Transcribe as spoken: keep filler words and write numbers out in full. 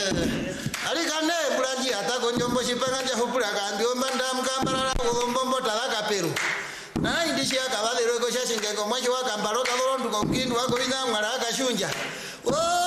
alikane bulanji atako nyombo chipanga hupula kandi ombanda mkambara ngombo talaka peru na indishi akabale roko shashinge ngomwachi wakambaro kaloro nduko mkindu wako ina mwara akashunja oh